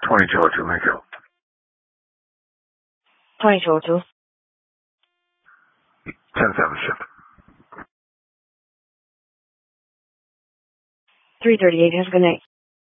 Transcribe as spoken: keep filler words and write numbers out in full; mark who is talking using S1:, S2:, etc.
S1: twenty-two oh two, make it.
S2: twenty-two oh two.
S1: ten seven shift.
S2: three thirty-eight, have a good night.